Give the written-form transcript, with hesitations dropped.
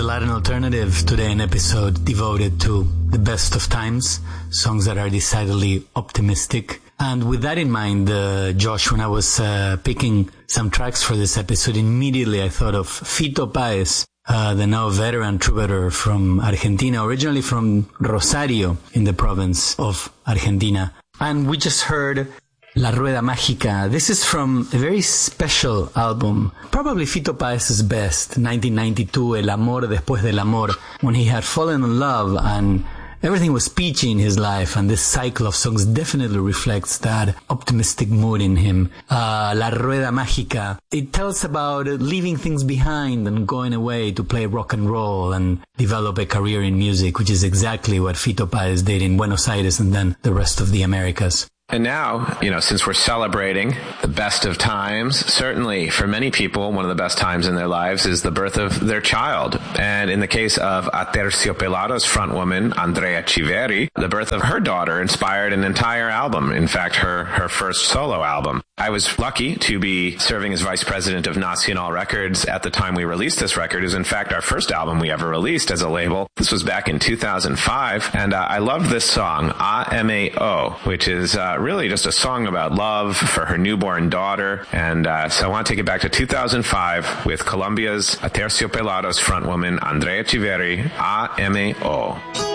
Latin Alternative, today an episode devoted to the best of times, songs that are decidedly optimistic. And with that in mind, Josh, when I was picking some tracks for this episode, immediately I thought of Fito Páez, the now veteran troubadour from Argentina, originally from Rosario in the province of Argentina. And we just heard La Rueda Mágica. This is from a very special album, probably Fito Páez's best, 1992, El Amor Después del Amor, when he had fallen in love and everything was peachy in his life, and this cycle of songs definitely reflects that optimistic mood in him. La Rueda Mágica, it tells about leaving things behind and going away to play rock and roll and develop a career in music, which is exactly what Fito Páez did in Buenos Aires and then the rest of the Americas. And now, since we're celebrating the best of times, certainly for many people, one of the best times in their lives is the birth of their child. And in the case of Aterciopelados frontwoman, Andrea Chiveri, the birth of her daughter inspired an entire album. In fact, her first solo album. I was lucky to be serving as vice president of Nacional Records at the time we released this record. It was in fact our first album we ever released as a label. This was back in 2005. And I loved this song, AMO, which is really just a song about love for her newborn daughter. And so I want to take it back to 2005 with Colombia's Aterciopelados frontwoman Andrea Chiveri, AMO.